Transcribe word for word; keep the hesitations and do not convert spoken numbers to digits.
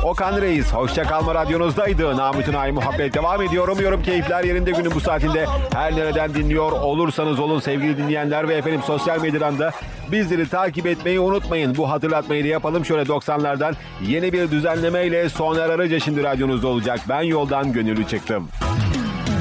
Okan Reis, Hoşça Kalma Radyonuzdaydı. Namık Ay muhabbet devam ediyor. Umuyorum keyifler yerinde günün bu saatinde. Her nereden dinliyor olursanız olun sevgili dinleyenler ve efendim sosyal medyadan da bizleri takip etmeyi unutmayın. Bu hatırlatmayı da yapalım. Şöyle doksanlardan yeni bir düzenlemeyle Soner Arıca şimdi radyonuzda olacak. Ben yoldan gönüllü çıktım.